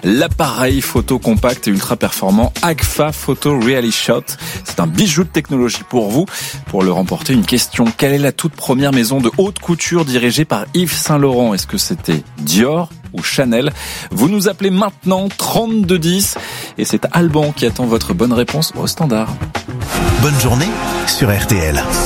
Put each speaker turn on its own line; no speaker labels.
l'appareil photo compact et ultra performant Agfa Photo RealiShot. C'est un bijou de technologie pour vous. Pour le remporter, une question. Quelle est la toute première maison de haute couture dirigée par Yves Saint Laurent? Est-ce que c'était Dior ou Chanel? Vous nous appelez maintenant 3210 et c'est Alban qui attend votre bonne réponse au standard.
Bonne journée sur RTL.